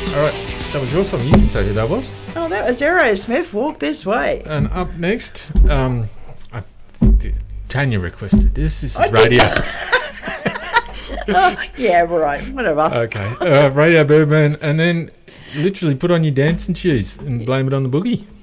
All right, that was your song. You can say who that was. Oh, that was Aerosmith, Walk This Way. And up next, Tanya requested this. This is Radio. Oh, yeah, right. Whatever. Okay. Radio Birdman, and then literally put on your dancing shoes and blame it on the boogie.